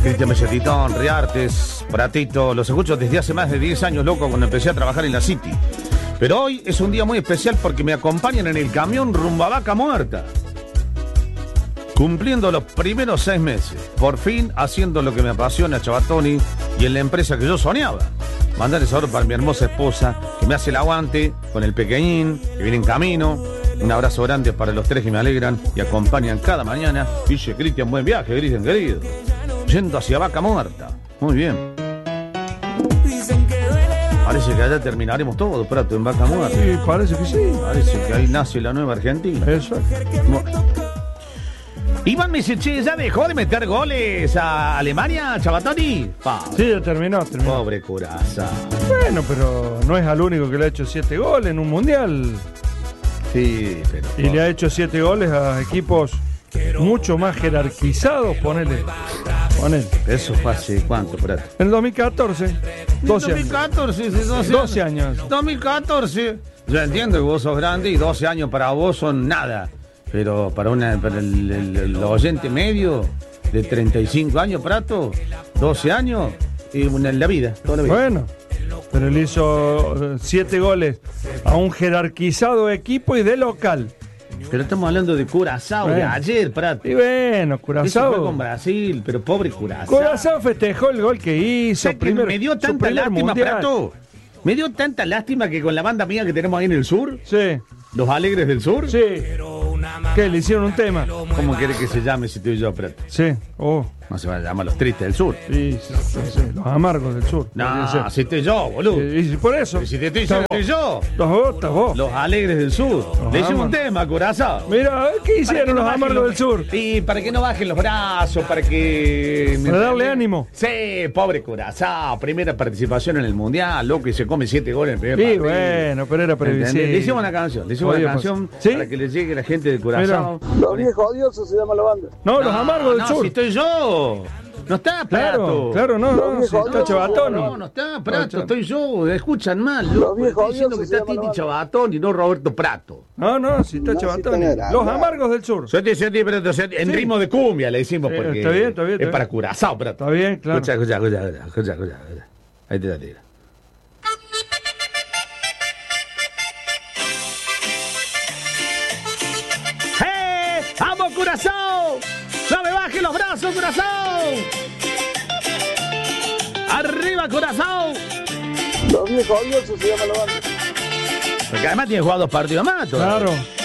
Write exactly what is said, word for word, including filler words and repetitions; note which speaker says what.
Speaker 1: Cristian Melletitón, Riartes, Pratito, los escucho desde hace más de diez años, loco, cuando empecé a trabajar en la City. Pero hoy es un día muy especial porque me acompañan en el camión rumbo a Vaca Muerta. Cumpliendo los primeros seis meses, por fin haciendo lo que me apasiona, Chavatoni, y en la empresa que yo soñaba. Mandar ese oro para mi hermosa esposa, que me hace el aguante, con el pequeñín, que viene en camino. Un abrazo grande para los tres que me alegran y acompañan cada mañana. Dice Cristian, buen viaje, Cristian querido. Yendo hacia Vaca Muerta. Muy bien. Parece que allá terminaremos todo, Prato, en Vaca Muerta.
Speaker 2: Sí, parece que sí.
Speaker 1: Parece que ahí nace la nueva Argentina.
Speaker 2: Eso.
Speaker 1: Iván me dice, che, ¿ya dejó de meter goles a Alemania, Chavatoni? Pa,
Speaker 2: Sí, ya terminó, terminó.
Speaker 1: pobre Curaza.
Speaker 2: Bueno, pero no es al único que le ha hecho siete goles en un mundial.
Speaker 1: Sí, pero...
Speaker 2: Y le ha hecho siete goles a equipos mucho más jerarquizados, ponele. Ponele.
Speaker 1: Eso fue hace cuánto, Prato.
Speaker 2: En el dos mil catorce, doce años.
Speaker 1: dos mil catorce, sí, doce,
Speaker 2: doce años.
Speaker 1: dos mil catorce. Yo entiendo que vos sos grande y doce años para vos son nada. Pero para, una, para el, el, el oyente medio de treinta y cinco años, Prato, doce años, y en la vida, toda la vida.
Speaker 2: Bueno, pero le hizo siete goles a un jerarquizado equipo y de local.
Speaker 1: Pero estamos hablando de Curazao, de
Speaker 2: Bueno.
Speaker 1: ayer, Prato.
Speaker 2: Y bueno,
Speaker 1: Eso fue con
Speaker 2: Curazao.
Speaker 1: Brasil, pero pobre Curazao.
Speaker 2: Curazao festejó el gol que hizo.
Speaker 1: ¿Sabes que
Speaker 2: primer-
Speaker 1: me dio
Speaker 2: su
Speaker 1: tanta
Speaker 2: primer
Speaker 1: lástima,
Speaker 2: mundial.
Speaker 1: Prato? Me dio tanta lástima que con la banda mía que tenemos ahí en el sur,
Speaker 2: Sí,
Speaker 1: los Alegres del Sur,
Speaker 2: sí. ¿Qué? ¿Le hicieron un tema?
Speaker 1: ¿cómo quiere que se llame si estoy yo, Prato?
Speaker 2: Sí, oh.
Speaker 1: No se va a llamar Los Tristes del Sur.
Speaker 2: Sí, sí, sí, sí, los amargos del sur.
Speaker 1: No,
Speaker 2: Podría
Speaker 1: si estoy yo, boludo.
Speaker 2: ser. Y, y por eso.
Speaker 1: Y si te estoy diciendo
Speaker 2: Estás
Speaker 1: estoy yo.
Speaker 2: vos. Los vos, estás vos.
Speaker 1: Los Alegres del Sur. Le hicimos un
Speaker 2: amargos.
Speaker 1: tema, Curazao.
Speaker 2: Mira, ¿qué
Speaker 1: Para que
Speaker 2: hicieron
Speaker 1: no
Speaker 2: los
Speaker 1: bajen
Speaker 2: amargos
Speaker 1: los-
Speaker 2: del sur?
Speaker 1: Sí, para que no bajen los brazos, para que...
Speaker 2: Para darle ánimo.
Speaker 1: Sí, pobre Curazao. Primera participación en el Mundial, loco, y se come siete goles en el primer
Speaker 2: Sí,
Speaker 1: partido.
Speaker 2: bueno, pero era
Speaker 1: ¿Entendés?
Speaker 2: previsible.
Speaker 1: Le hicimos una canción, le hicimos
Speaker 2: Podía
Speaker 1: una canción
Speaker 2: pasar. ¿Sí?
Speaker 1: para que le llegue a la gente de Curazao.
Speaker 3: Los viejos odiosos se llama la banda.
Speaker 2: No, los amargos del
Speaker 1: no,
Speaker 2: sur.
Speaker 1: si estoy yo. No está
Speaker 2: Claro,
Speaker 1: Prato.
Speaker 2: claro, no, no,
Speaker 3: Los
Speaker 2: si está
Speaker 3: viejos
Speaker 2: Chavatoni.
Speaker 1: No, no está Prato,
Speaker 2: No,
Speaker 1: estoy yo. Escuchan mal,
Speaker 3: Los
Speaker 1: loco.
Speaker 3: viejos
Speaker 1: Estoy diciendo que
Speaker 3: odiosos se
Speaker 1: está
Speaker 3: llaman
Speaker 1: Titi
Speaker 3: la
Speaker 1: Chavatón y no Roberto Prato.
Speaker 2: No, no, si está
Speaker 3: No, si
Speaker 2: Chavatoni.
Speaker 3: está grande.
Speaker 2: Los amargos del sur.
Speaker 1: Seti, seti, Prato, seti, en
Speaker 2: Sí.
Speaker 1: ritmo de cumbia le decimos
Speaker 2: Sí,
Speaker 1: porque
Speaker 2: está bien, está bien, está
Speaker 1: es
Speaker 2: bien.
Speaker 1: para Curazao, Prato.
Speaker 2: Está bien, claro.
Speaker 1: Escucha, escucha, escucha, escucha, escucha, escucha. Ahí te la tiro. ¡Eh! ¡Vamos, Curazao! ¡No me bajen los brazos, Curazao! ¡Arriba, Curazao!
Speaker 3: Los viejos odiosos se llama la banda.
Speaker 1: Porque además tiene jugado dos partidos más todavía.
Speaker 2: Claro.